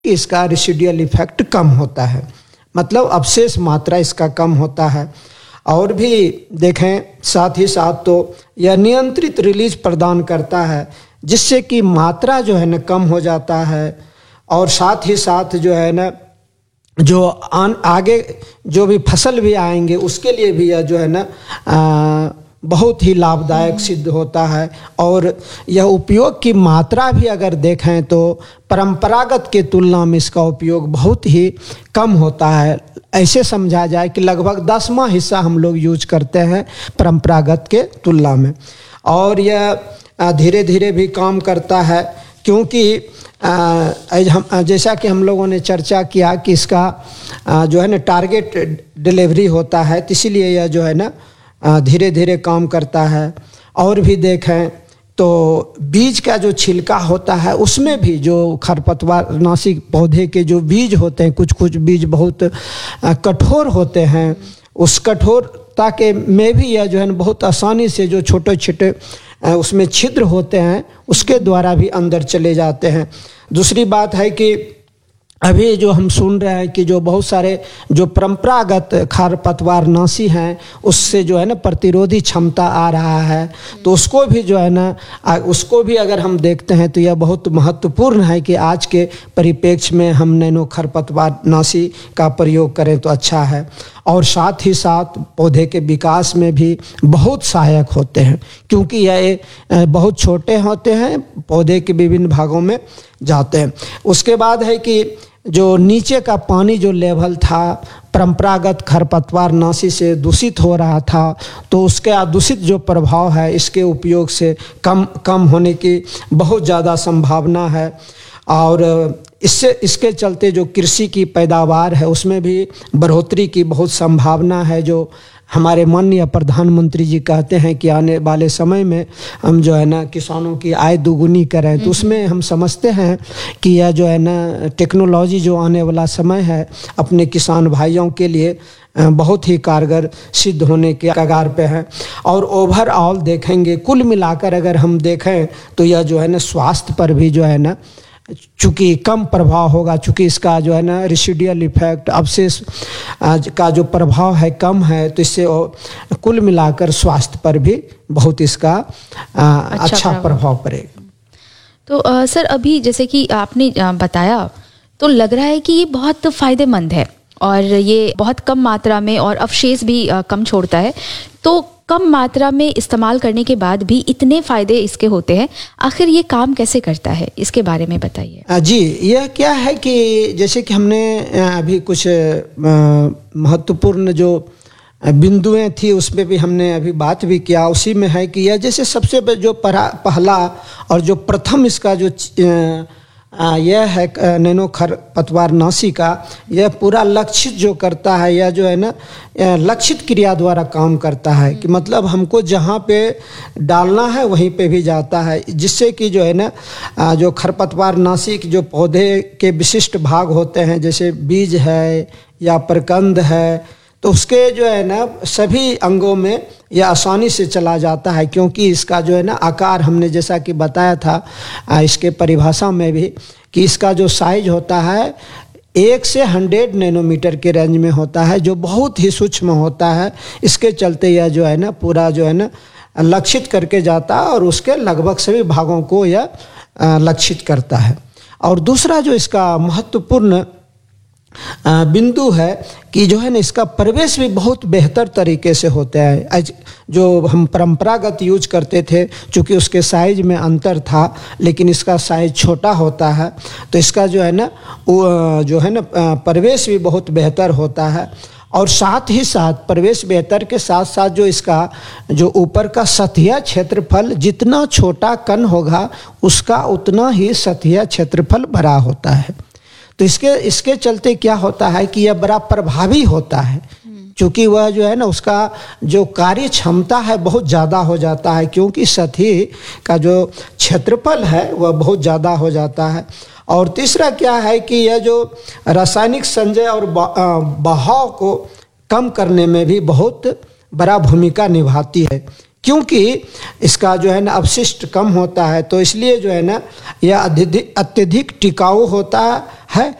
कि इसका residual effect कम होता है, मतलब अवशेष मात्रा इसका कम होता है। और भी देखें साथ ही साथ तो यह नियंत्रित रिलीज प्रदान करता है, जिससे कि मात्रा जो है ना कम हो जाता है। और साथ ही साथ जो है ना जो आगे जो भी फसल भी आएंगे उसके लिए भी यह जो है ना बहुत ही लाभदायक सिद्ध होता है। और यह उपयोग की मात्रा भी अगर देखें तो परंपरागत के तुलना में इसका उपयोग बहुत ही कम होता है। ऐसे समझा जाए कि लगभग 10वां हिस्सा हम लोग यूज करते हैं परंपरागत के तुलना में। और यह धीरे धीरे भी काम करता है, क्योंकि जैसा कि हम लोगों ने चर्चा किया कि इसका जो है ना टारगेट डिलीवरी होता है, तो इसीलिए यह जो है ना धीरे धीरे काम करता है। और भी देखें तो बीज का जो छिलका होता है उसमें भी जो खरपतवारनाशी पौधे के जो बीज होते हैं, कुछ कुछ बीज बहुत कठोर होते हैं, उस कठोरता के में भी यह जो है ना बहुत आसानी से जो छोटे छोटे उसमें छिद्र होते हैं उसके द्वारा भी अंदर चले जाते हैं। दूसरी बात है कि अभी जो हम सुन रहे हैं कि जो बहुत सारे जो परंपरागत खरपतवारनाशी हैं उससे जो है ना प्रतिरोधी क्षमता आ रहा है, तो उसको भी जो है ना उसको भी अगर हम देखते हैं तो यह बहुत महत्वपूर्ण है कि आज के परिप्रेक्ष्य में हम नैनो खरपतवारनाशी का प्रयोग करें तो अच्छा है। और साथ ही साथ पौधे के विकास में भी बहुत सहायक होते हैं, क्योंकि यह बहुत छोटे होते हैं, पौधे के विभिन्न भागों में जाते हैं। उसके बाद है कि जो नीचे का पानी जो लेवल था परंपरागत खरपतवारनाशी से दूषित हो रहा था, तो उसके दूषित जो प्रभाव है इसके उपयोग से कम होने की बहुत ज़्यादा संभावना है। और इसके चलते जो कृषि की पैदावार है उसमें भी बढ़ोतरी की बहुत संभावना है। जो हमारे माननीय प्रधानमंत्री जी कहते हैं कि आने वाले समय में हम जो है ना किसानों की आय दोगुनी करें, तो उसमें हम समझते हैं कि यह जो है ना टेक्नोलॉजी जो आने वाला समय है अपने किसान भाइयों के लिए बहुत ही कारगर सिद्ध होने के कगार पे है। और ओवरऑल देखेंगे कुल मिलाकर अगर हम देखें तो यह जो है ना स्वास्थ्य पर भी जो है ना चूँकि कम प्रभाव होगा, चूँकि इसका जो है ना रेसिडुअल इफेक्ट अवशेष का जो प्रभाव है कम है, तो इससे कुल मिलाकर स्वास्थ्य पर भी बहुत इसका अच्छा प्रभाव पड़ेगा। तो सर अभी जैसे कि आपने बताया तो लग रहा है कि ये बहुत फ़ायदेमंद है और ये बहुत कम मात्रा में और अवशेष भी कम छोड़ता है। तो कम मात्रा में इस्तेमाल करने के बाद भी इतने फ़ायदे इसके होते हैं, आखिर ये काम कैसे करता है, इसके बारे में बताइए। जी, यह क्या है कि जैसे कि हमने अभी कुछ महत्वपूर्ण जो बिंदुएं थी उसमें भी हमने अभी बात भी किया, उसी में है कि यह जैसे सबसे जो पहला और जो प्रथम इसका जो यह है नैनो खरपतवारनाशी का, यह पूरा लक्षित जो करता है, यह जो है ना लक्षित क्रिया द्वारा काम करता है कि मतलब हमको जहाँ पे डालना है वहीं पे भी जाता है, जिससे कि जो है ना जो खरपतवारनाशी के जो पौधे के विशिष्ट भाग होते हैं जैसे बीज है या प्रकंद है, तो उसके जो है ना सभी अंगों में यह आसानी से चला जाता है, क्योंकि इसका जो है ना आकार हमने जैसा कि बताया था इसके परिभाषा में भी कि इसका जो साइज होता है 1 से 100 नैनोमीटर के रेंज में होता है, जो बहुत ही सूक्ष्म होता है। इसके चलते यह जो है ना पूरा जो है ना लक्षित करके जाता है और उसके लगभग सभी भागों को यह लक्षित करता है। और दूसरा जो इसका महत्वपूर्ण बिंदु है कि जो है ना इसका प्रवेश भी बहुत बेहतर तरीके से होता है। जो हम परंपरागत यूज करते थे, चूँकि उसके साइज में अंतर था, लेकिन इसका साइज छोटा होता है, तो इसका जो है ना वो जो है ना प्रवेश भी बहुत बेहतर होता है। और साथ ही साथ प्रवेश बेहतर के साथ साथ जो इसका जो ऊपर का सतही क्षेत्रफल जितना छोटा कण होगा उसका उतना ही सतही क्षेत्रफल बड़ा होता है। तो इसके चलते क्या होता है कि यह बड़ा प्रभावी होता है, क्योंकि वह जो है ना उसका जो कार्य क्षमता है बहुत ज़्यादा हो जाता है, क्योंकि सतही का जो क्षेत्रफल है वह बहुत ज़्यादा हो जाता है। और तीसरा क्या है कि यह जो रासायनिक संचय और बहाव को कम करने में भी बहुत बड़ा भूमिका निभाती है, क्योंकि इसका जो है ना अवशिष्ट कम होता है, तो इसलिए जो है ना यह अत्यधिक टिकाऊ होता है